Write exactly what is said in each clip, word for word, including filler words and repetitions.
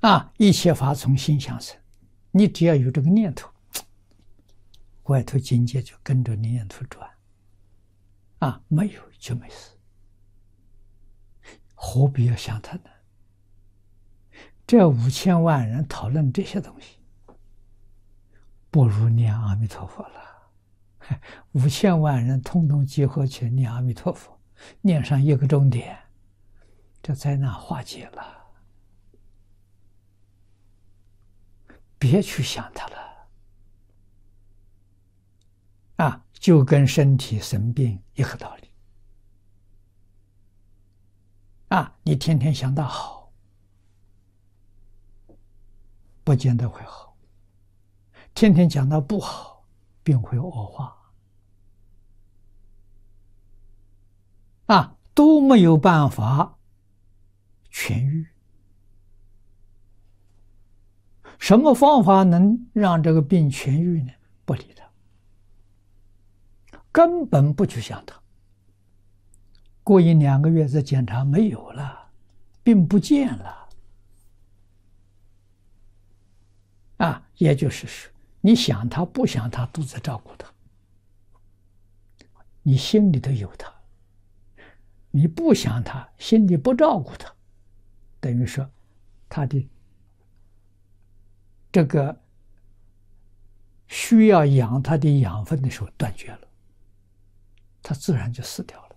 啊，一切法从心想生，你只要有这个念头，外头境界就跟着你念头转。啊，没有就没事，何必要想他呢？这五千万人讨论这些东西，不如念阿弥陀佛了。五千万人通通集合去念阿弥陀佛，念上一个钟点，这灾难化解了。别去想它了，啊，就跟身体生病一个道理。啊，你天天想到好，不见得会好；天天讲到不好，病会恶化。啊，都没有办法痊愈。什么方法能让这个病痊愈呢？不理他，根本不去想它。过一两个月再检查，没有了，病不见了。啊，也就是说，你想他不想他，都在照顾他，你心里头有他；你不想他，心里不照顾他，等于说他的这个需要养他的养分的时候断绝了，他自然就死掉了。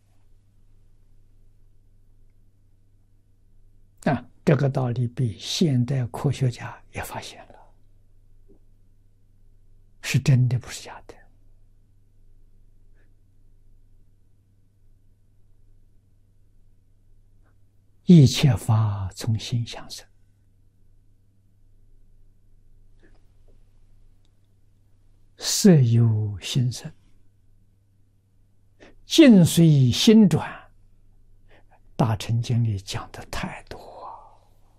啊，这个道理被现代科学家也发现了，是真的，不是假的。一切法从心想生，色由心生，境随心转。大乘经里讲的太多。